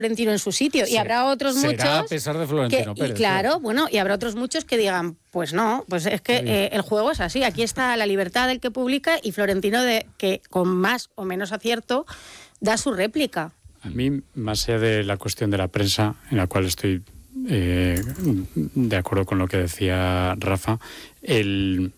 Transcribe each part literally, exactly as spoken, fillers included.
Florentino en su sitio. Sí. Y habrá otros Será muchos... a pesar de Florentino que, Pérez. y claro, claro, bueno, y habrá otros muchos que digan, pues no, pues es que eh, el juego es así. Aquí está la libertad del que publica y Florentino de que con más o menos acierto da su réplica. A mí, más allá de la cuestión de la prensa, en la cual estoy eh, de acuerdo con lo que decía Rafa, el,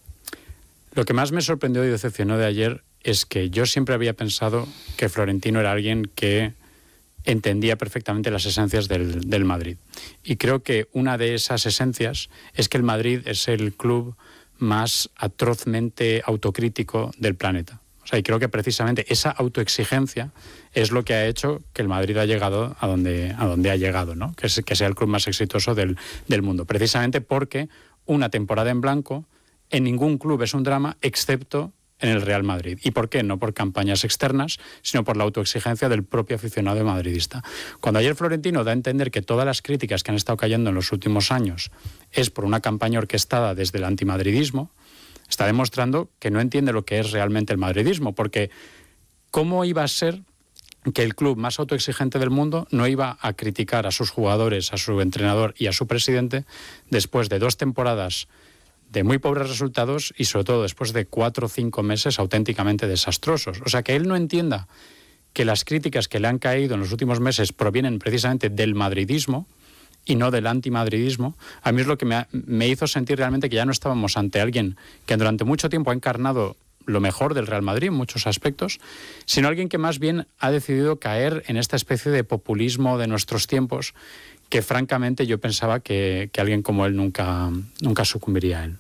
lo que más me sorprendió y decepcionó de ayer es que yo siempre había pensado que Florentino era alguien que entendía perfectamente las esencias del, del Madrid. Y creo que una de esas esencias es que el Madrid es el club más atrozmente autocrítico del planeta. O sea, y creo que precisamente esa autoexigencia es lo que ha hecho que el Madrid ha llegado a donde, a donde ha llegado, ¿no? Que, es, que sea el club más exitoso del, del mundo. Precisamente porque una temporada en blanco en ningún club es un drama, excepto en el Real Madrid. ¿Y por qué? No por campañas externas, sino por la autoexigencia del propio aficionado madridista. Cuando ayer Florentino da a entender que todas las críticas que han estado cayendo en los últimos años es por una campaña orquestada desde el antimadridismo, está demostrando que no entiende lo que es realmente el madridismo, porque ¿cómo iba a ser que el club más autoexigente del mundo no iba a criticar a sus jugadores, a su entrenador y a su presidente después de dos temporadas de muy pobres resultados y sobre todo después de cuatro o cinco meses auténticamente desastrosos? O sea, que él no entienda que las críticas que le han caído en los últimos meses provienen precisamente del madridismo y no del antimadridismo, a mí es lo que me, ha, me hizo sentir realmente que ya no estábamos ante alguien que durante mucho tiempo ha encarnado lo mejor del Real Madrid en muchos aspectos, sino alguien que más bien ha decidido caer en esta especie de populismo de nuestros tiempos que francamente yo pensaba que, que alguien como él nunca, nunca sucumbiría a él.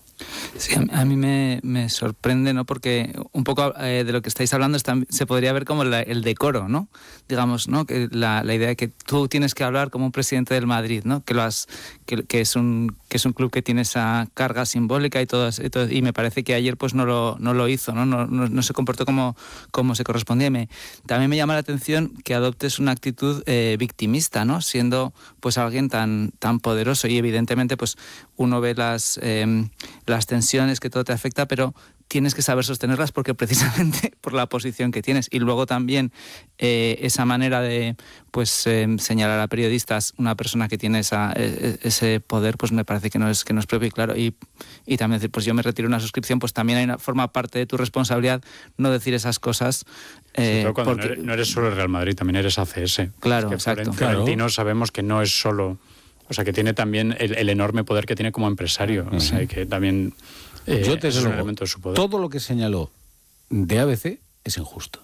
Sí, a mí me, me sorprende, ¿no? Porque un poco eh, de lo que estáis hablando está, se podría ver como la, el decoro, ¿no? Digamos, ¿no? Que la, la idea de que tú tienes que hablar como un presidente del Madrid, ¿no? Que lo has, que, que es un que es un club que tiene esa carga simbólica y todo, y, todo, y me parece que ayer pues no lo no lo hizo, ¿no? No, no, no se comportó como como se correspondía. Me, también me llama la atención que adoptes una actitud eh, victimista, ¿no? Siendo pues alguien tan tan poderoso y evidentemente pues uno ve las eh, las tensiones, que todo te afecta, pero tienes que saber sostenerlas porque precisamente por la posición que tienes. Y luego también eh, esa manera de pues eh, señalar a periodistas, una persona que tiene esa, eh, ese poder, pues me parece que no es que no es propio. Y claro, y, y también decir, pues yo me retiro una suscripción, pues también hay una, forma parte de tu responsabilidad no decir esas cosas. Eh, sí, cuando porque, no, eres, no eres solo el Real Madrid, también eres A C S. Claro, es que exacto. Florentino Claro. sabemos que no es solo... O sea, que tiene también el, el enorme poder que tiene como empresario. Uh-huh. O sea, que también... Eh, Yo te es digo, un elemento de su poder. Todo lo que señaló de A B C es injusto.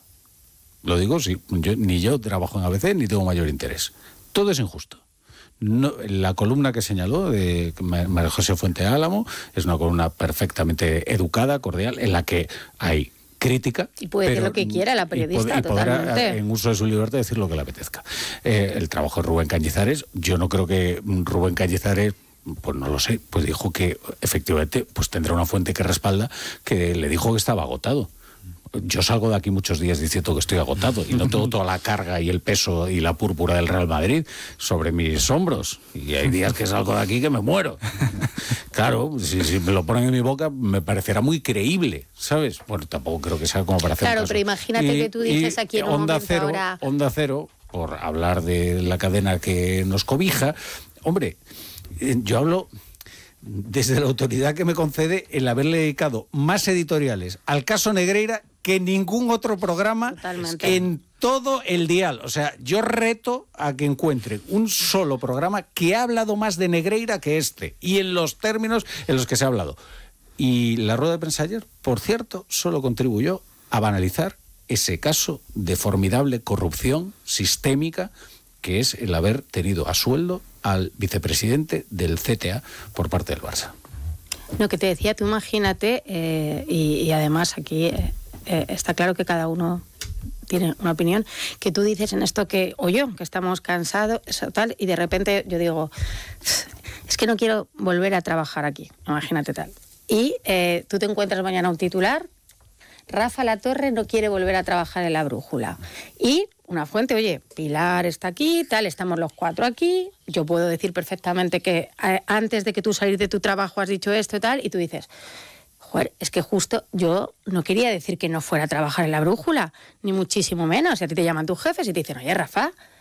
Lo digo, sí, yo, ni yo trabajo en A B C ni tengo mayor interés. Todo es injusto. No, la columna que señaló de María José Fuente Álamo es una columna perfectamente educada, cordial, en la que hay crítica. Y puede decir lo que quiera la periodista, y poder, totalmente. Y poder, en uso de su libertad, decir lo que le apetezca. Eh, el trabajo de Rubén Cañizares, yo no creo que Rubén Cañizares... Pues no lo sé, pues dijo que efectivamente pues tendrá una fuente que respalda que le dijo que estaba agotado. Yo salgo de aquí muchos días diciendo que estoy agotado y no tengo toda la carga y el peso y la púrpura del Real Madrid sobre mis hombros. Y hay días que salgo de aquí que me muero. Claro, si, si me lo ponen en mi boca me parecerá muy creíble, ¿sabes? Bueno, tampoco creo que sea como para hacer Claro, caso. Pero imagínate y, que tú dices aquí en un Onda momento Cero, ahora... Onda Cero, por hablar de la cadena que nos cobija, hombre... Yo hablo desde la autoridad que me concede el haberle dedicado más editoriales al caso Negreira que ningún otro programa Totalmente. En todo el dial. O sea, yo reto a que encuentren un solo programa que ha hablado más de Negreira que este, y en los términos en los que se ha hablado. Y la rueda de prensa ayer, por cierto, solo contribuyó a banalizar ese caso de formidable corrupción sistémica que es el haber tenido a sueldo al vicepresidente del C T A por parte del Barça. Lo que te decía, tú imagínate, eh, y, y además aquí eh, eh, está claro que cada uno tiene una opinión, que tú dices en esto que, o yo, que estamos cansados, eso, tal, y de repente yo digo, es que no quiero volver a trabajar aquí, imagínate tal. Y eh, tú te encuentras mañana un titular, Rafa Latorre no quiere volver a trabajar en La Brújula. Y una fuente, oye, Pilar está aquí, tal, estamos los cuatro aquí, yo puedo decir perfectamente que eh, antes de que tú salir de tu trabajo has dicho esto y tal, y tú dices, joder, es que justo yo no quería decir que no fuera a trabajar en La Brújula, ni muchísimo menos. Y a ti te llaman tus jefes y te dicen, oye, Rafa,